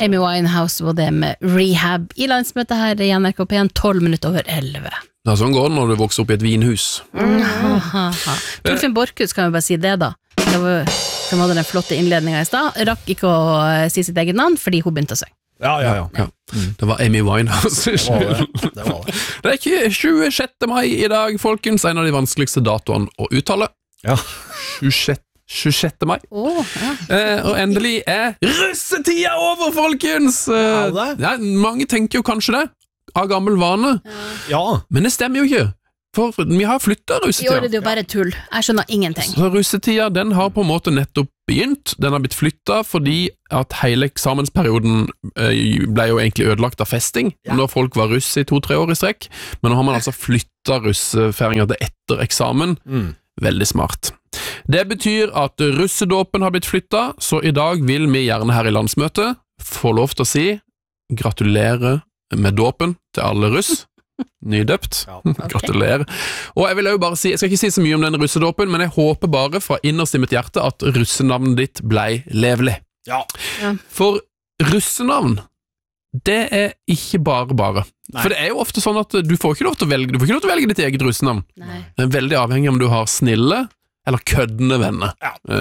Amy Winehouse og det med rehab i landsmøtet her i NRK P1 11:12. Ja, sånn går det når du vokser opp i et vinhus. Torfinn Borchhus kan vi bare si det da. Det var, som hadde den flotte innledningen i sted. Rakk ikke å si sitt eget navn fordi hun begynte å synge. Ja. Det var Amy Winehouse. Det var det. Det er ikke 26. mai i dag, folkens. En av de vanskeligste datoene å uttale. Ja. 26. mai. Og endelig er russetida over, folkens! Ja, mange tenker jo kanskje det, av gammel vane. Ja. Men det stemmer jo ikke. For vi har flyttet russetida. Jo, det er jo bare tull. Jeg skjønner ingenting. Så russetida, den har på en måte nettopp begynt. Den har blitt flyttet fordi at hele eksamensperioden ble jo egentlig ødelagt av festing, når folk var russ i 2-3 år i strekk. Men nå har man altså flyttet russefeiringa til etter eksamen. Veldig smart. Det betyr at russedåpen har blitt flyttet, så i dag vil vi gjerne her i landsmøtet få lov til å si gratulerer med dåpen til alle russ. Nydøpt. Gratulerer. Og jeg vil jo bare si, jeg skal ikke si så mye om den russedåpen, men jeg håper bare fra innerst i mitt hjerte at russenavnet ditt ble levelig. Ja. For russenavn, det er ikke bare. Nei. For det er jo ofte sånn at du får ikke lov til å velge ditt eget russenavn. Nei. Det er veldig avhengig om du har snille eller køddende venner.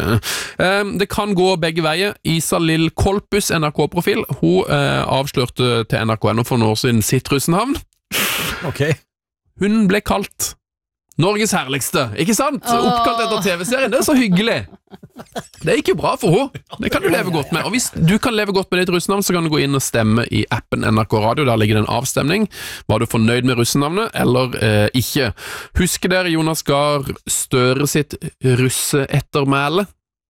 Det kan gå begge veier. Isa-Lill Kolpus, NRK-profil, hun avslørte til NRK.no for noen år siden sitt russenavn. Ok. Hun ble kalt Norges herligste, ikke sant? Oppkalt etter TV-serien, det er så hyggelig. Det gikk jo bra for henne. Det kan du leve godt med. Og hvis du kan leve godt med ditt russenavn, så kan du gå inn og stemme i appen NRK Radio. Der ligger det en avstemning. Var du fornøyd med russenavnet, eller ikke? Husker dere Jonas Gahr Støre sitt russeettermæle?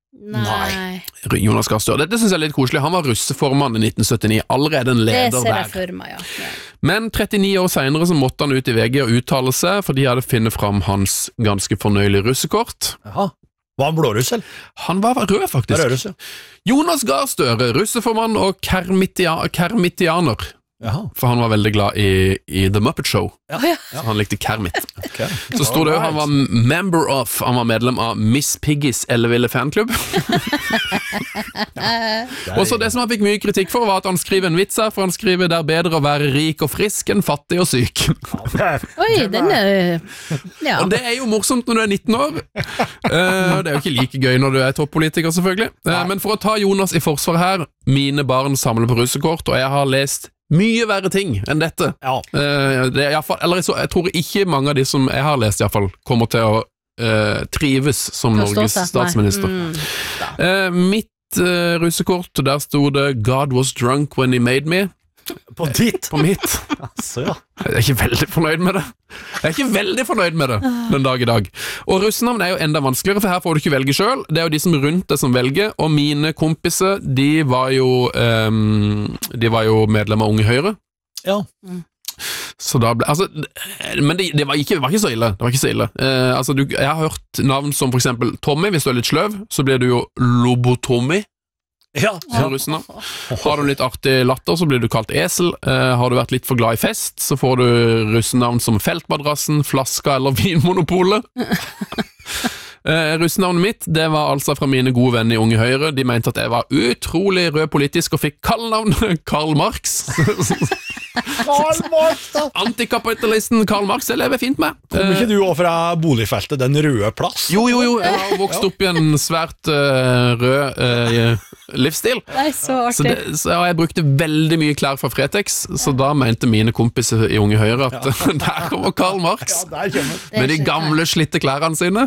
Nei. Jonas Gahr Støre. Dette synes jeg er litt koselig. Han var russeformann i 1979. Allerede en leder der. Det ser jeg for meg, ja. Men 39 år senere så måtte han ut i VG og uttale seg, for de hadde funnet fram hans ganske fornøyelige russekort. Jaha. Var han blåruss, eller? Han var rød, faktisk. Rødruss, ja. Jonas Gahr Støre, russeformann og kermitianer. Jaha. For han var veldig glad i The Muppet Show. Ja. Så han likte Kermit. Okay. Så stod det jo han var member of, han var medlem av Miss Piggys Elleville fanklubb. Og så det som han fikk mye kritikk for var at han skriver en vits her, for han skriver det er bedre å være rik og frisk enn fattig og syk. Oi, den ja. Og det er jo morsomt når du er 19 år. Det er jo ikke like gøy når du er toppolitiker, selvfølgelig. Men for å ta Jonas i forsvar her, mine barn samler på russekort, og jeg har lest mye verre ting enn dette. Ja. Det er i hvert fall, eller jeg tror ikke mange av de som jeg har lest i hvert fall, kommer til å trives som Norges statsminister. Mitt russekort, der stod det God was drunk when he made me. På ditt? På mitt. Altså, ja. Jeg er ikke veldig fornøyd med det. Den dag i dag. Og russenavn er jo enda vanskeligere, for her får du ikke velge selv. Det er jo de som rundt deg som velger, og mine kompiser, de var jo medlemmer av Unge Høyre. Ja. Så da ble, altså, men det var ikke så ille. Altså, jeg har hørt navn som for eksempel Tommy. Hvis du er litt sløv, så blir du jo Lobotommy. Ja. Har du litt artig latter, så blir du kalt esel. Har du vært litt for glad i fest, så får du russenavn som Feltmadrassen, Flaska eller Vinmonopolet. Russenavnet mitt, det var altså fra mine gode venner i Unge Høyre. De mente at jeg var utrolig rød politisk og fikk kallenavn Karl Marx. Karl Marx, da! Antikapitalisten Karl Marx, det lever fint med. Kom ikke du også fra boligfeltet, den røde plass? Jo, jeg har vokst opp i en svært rød livsstil. Det er så artig. Så jeg brukte veldig mye klær fra Fretex, så da mente mine kompiser i Unge Høyre at der kommer Karl Marx. Ja, der kommer med de gamle slitte klærene sine.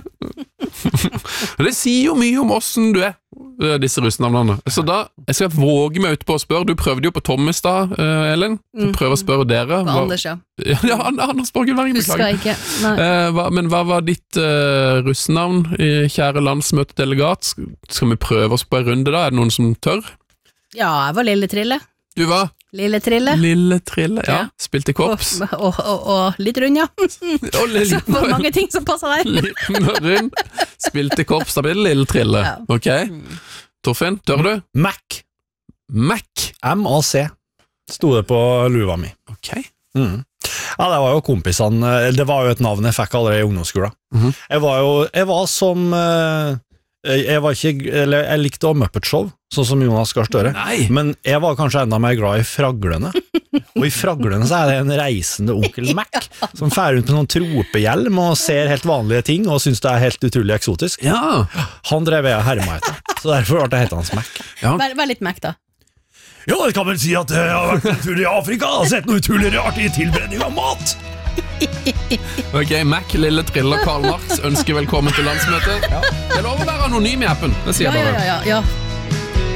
Det sier jo mye om hvordan du er, disse russenavnene. Så da, jeg skal våge meg ut på å spørre. Du prøvde jo på Tommestad, Ellen. Prøv å spørre dere. Anders, ja. Ja, Anders Borgenberg, beklager. Husker ikke. Men hva var ditt russenavn, kjære landsmøtedelegat? Skal vi prøve oss på en runde da? Er det noen som tør? Ja, jeg var Lille Trille. Du var? Lille Trille. Lille Trille, ja. Spilte korps. Og litt rund, ja. Så for mange ting som passer der. Liten og rund. Spilte korps, da blir det Lille Trille. Ja. Ok. Torfinn, tør du? Mac. M-A-C. Sto det på luva mi. Ok. Ja, det var jo kompisene. Det var jo et navn jeg fikk allerede i ungdomsskolen. Jeg var som Jeg var ikke, eller jeg likte også Muppet Show, sånn som Jonas Gahr Støre. Nei. Men jeg var kanskje enda mer glad i Fraglene. Og i Fraglene så er det en reisende onkel Mac som fer rundt med sånn tropehjelm og ser helt vanlige ting og synes det er helt utrolig eksotisk. Ja. Han drev jeg og herma etter, så derfor ble det hett hans Mac. Ja. Vær litt Mac da. Ja, jeg kan vel si at jeg har vært en tur i Afrika og sett noe utrolig rart i tilberedning av mat. Ok, Mac, lille triller Karl Marx ønsker velkommen til landsmøtet. Det lover å være anonym i appen, det sier jeg bare. Ja.